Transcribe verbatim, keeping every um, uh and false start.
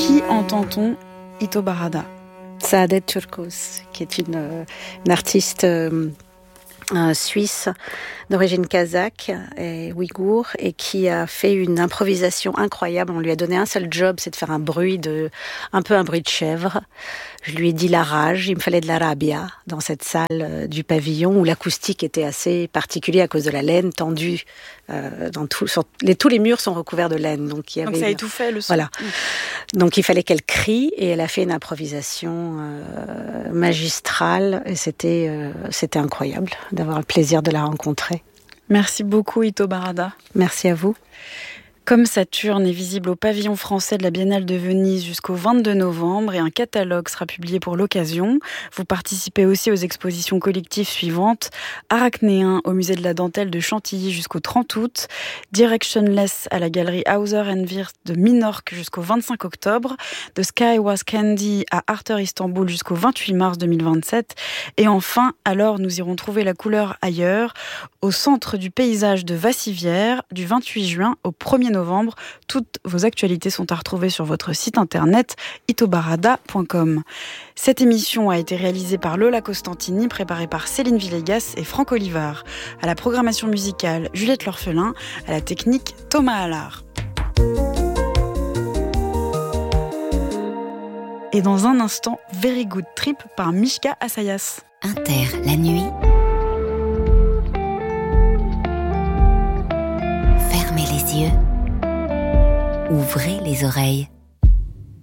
Qui entend-on? Ito Barada. Saadet Turkos, qui est une, une artiste euh, euh, suisse d'origine kazakh et ouïghour et qui a fait une improvisation incroyable. On lui a donné un seul job, c'est de faire un bruit de, un peu un bruit de chèvre. Je lui ai dit la rage, il me fallait de la rabia dans cette salle euh, du pavillon où l'acoustique était assez particulière à cause de la laine tendue. Euh, dans tout, sur, les, tous les murs sont recouverts de laine. Donc, il y avait donc ça une, étouffait le son. Voilà. Donc il fallait qu'elle crie et elle a fait une improvisation euh, magistrale et c'était, euh, c'était incroyable d'avoir le plaisir de la rencontrer. Merci beaucoup Ito Barada. Merci à vous. Comme Saturne est visible au pavillon français de la Biennale de Venise jusqu'au vingt-deux novembre et un catalogue sera publié pour l'occasion, vous participez aussi aux expositions collectives suivantes: Arachnéen au musée de la dentelle de Chantilly jusqu'au trente août, Directionless à la galerie Hauser and Wirth de Minorque jusqu'au vingt-cinq octobre, The Sky Was Candy à Arter Istanbul jusqu'au vingt-huit mars deux mille vingt-sept et enfin, alors nous irons trouver la couleur ailleurs, au centre du paysage de Vassivière du vingt-huit juin au premier novembre. novembre. Toutes vos actualités sont à retrouver sur votre site internet itobarada point com. Cette émission a été réalisée par Lola Costantini, préparée par Céline Villegas et Franck Olivard. À la programmation musicale, Juliette L'Orphelin. À la technique, Thomas Allard. Et dans un instant, Very Good Trip par Mishka Assayas. Inter, la nuit. Fermez les yeux. Ouvrez les oreilles.